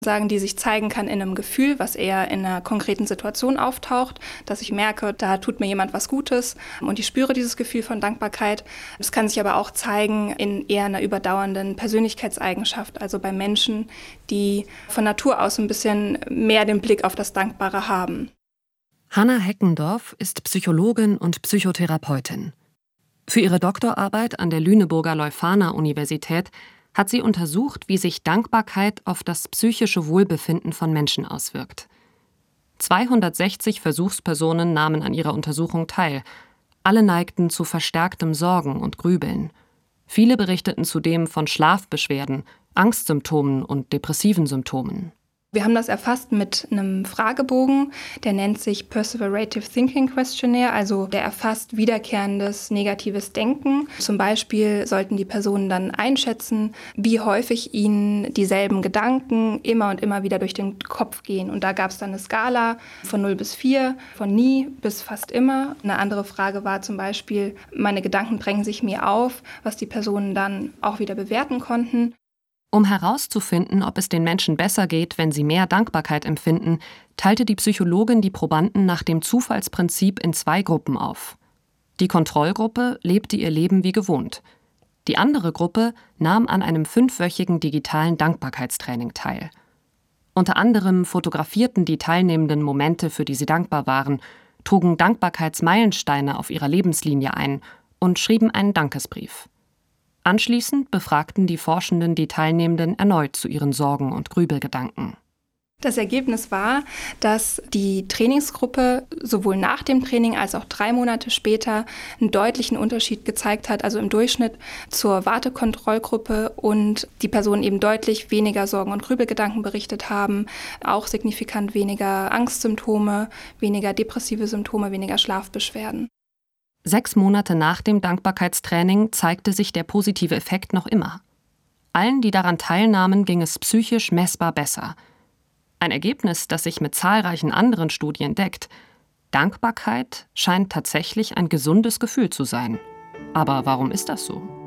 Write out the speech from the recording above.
sagen, die sich zeigen kann in einem Gefühl, was eher in einer konkreten Situation auftaucht, dass ich merke, da tut mir jemand was Gutes und ich spüre dieses Gefühl von Dankbarkeit. Es kann sich aber auch zeigen in eher einer überdauernden Persönlichkeitseigenschaft, also bei Menschen, die von Natur aus ein bisschen mehr den Blick auf das Dankbare haben. Hanna Heckendorf ist Psychologin und Psychotherapeutin. Für ihre Doktorarbeit an der Lüneburger Leuphana-Universität hat sie untersucht, wie sich Dankbarkeit auf das psychische Wohlbefinden von Menschen auswirkt. 260 Versuchspersonen nahmen an ihrer Untersuchung teil. Alle neigten zu verstärktem Sorgen und Grübeln. Viele berichteten zudem von Schlafbeschwerden, Angstsymptomen und depressiven Symptomen. Wir haben das erfasst mit einem Fragebogen, der nennt sich Perseverative Thinking Questionnaire, also der erfasst wiederkehrendes negatives Denken. Zum Beispiel sollten die Personen dann einschätzen, wie häufig ihnen dieselben Gedanken immer und immer wieder durch den Kopf gehen. Und da gab es dann eine Skala von 0 bis 4, von nie bis fast immer. Eine andere Frage war zum Beispiel, meine Gedanken drängen sich mir auf, was die Personen dann auch wieder bewerten konnten. Um herauszufinden, ob es den Menschen besser geht, wenn sie mehr Dankbarkeit empfinden, teilte die Psychologin die Probanden nach dem Zufallsprinzip in 2 Gruppen auf. Die Kontrollgruppe lebte ihr Leben wie gewohnt. Die andere Gruppe nahm an einem 5-wöchigen digitalen Dankbarkeitstraining teil. Unter anderem fotografierten die Teilnehmenden Momente, für die sie dankbar waren, trugen Dankbarkeitsmeilensteine auf ihrer Lebenslinie ein und schrieben einen Dankesbrief. Anschließend befragten die Forschenden die Teilnehmenden erneut zu ihren Sorgen und Grübelgedanken. Das Ergebnis war, dass die Trainingsgruppe sowohl nach dem Training als auch 3 Monate später einen deutlichen Unterschied gezeigt hat, also im Durchschnitt zur Wartekontrollgruppe, und die Personen eben deutlich weniger Sorgen und Grübelgedanken berichtet haben, auch signifikant weniger Angstsymptome, weniger depressive Symptome, weniger Schlafbeschwerden. 6 Monate nach dem Dankbarkeitstraining zeigte sich der positive Effekt noch immer. Allen, die daran teilnahmen, ging es psychisch messbar besser. Ein Ergebnis, das sich mit zahlreichen anderen Studien deckt. Dankbarkeit scheint tatsächlich ein gesundes Gefühl zu sein. Aber warum ist das so?